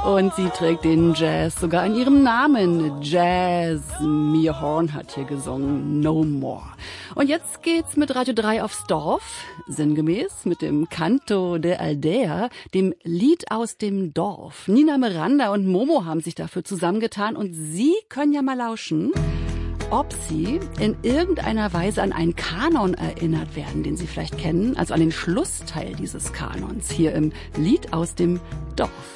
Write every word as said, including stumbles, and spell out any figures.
Und sie trägt den Jazz sogar in ihrem Namen. Jazz. Mia Horn hat hier gesungen No More. Und jetzt geht's mit Radio drei aufs Dorf. Sinngemäß mit dem Canto de Aldea, dem Lied aus dem Dorf. Nina Miranda und Momo haben sich dafür zusammengetan. Und Sie können ja mal lauschen, ob Sie in irgendeiner Weise an einen Kanon erinnert werden, den Sie vielleicht kennen. Also an den Schlussteil dieses Kanons hier im Lied aus dem Dorf.